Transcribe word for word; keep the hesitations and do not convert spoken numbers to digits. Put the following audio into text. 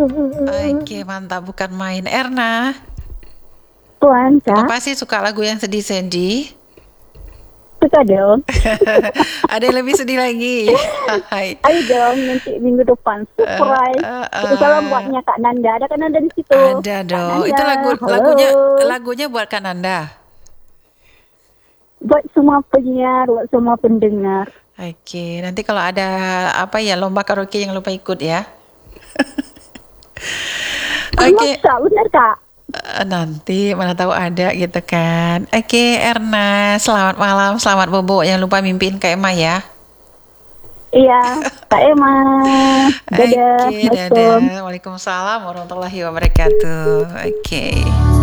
Oke, mantap, bukan main. Erna, Tuan, Kak. kenapa sih suka lagu yang sedih-sedih? Suka dong. Ada yang lebih sedih lagi. Hai. Ayo dong, nanti minggu depan. Eh, Surprise. eh, Itu salam eh. buatnya Kak Nanda. Ada Kak Nanda di situ. Ada Kak dong. Itu Nanda, lagu halo. lagunya lagunya buat Kananda. Buat semua penyiar, buat semua pendengar. Oke, nanti kalau ada apa ya lomba karaoke yang lupa ikut ya. Ah, Oke, masa? Benar, Kak? eh, nanti mana tahu ada gitu kan. Oke, Erna, selamat malam, selamat bobo. Jangan lupa mimpiin Kak Emma ya. Iya, Kak Emma. Dadah. Oke, Assalamualaikum. dadah. Waalaikumsalam warahmatullahi wabarakatuh. Oke.